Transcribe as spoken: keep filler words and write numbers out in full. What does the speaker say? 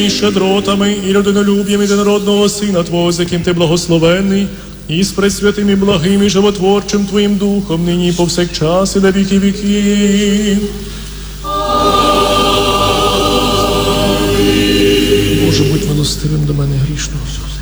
і щедротами, і людинолюб'ям єдинородного Сина Твого, з яким Ти благословенний, і з пресвятим і благим і животворчим Твоїм Духом, нині і повсякчас, і на віки віків. Боже, будь милостивим до мене грішного.